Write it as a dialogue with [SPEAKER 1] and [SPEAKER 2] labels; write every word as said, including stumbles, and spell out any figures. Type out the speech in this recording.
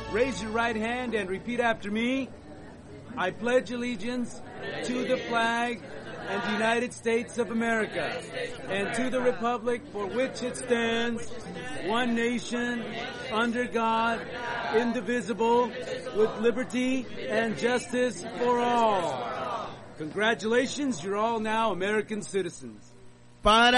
[SPEAKER 1] Raise your right hand and repeat after me. I pledge allegiance to the flag and the United States of America and to the republic for which it stands, one nation, under God, indivisible, with liberty and justice for all. Congratulations, you're all now American citizens.
[SPEAKER 2] Para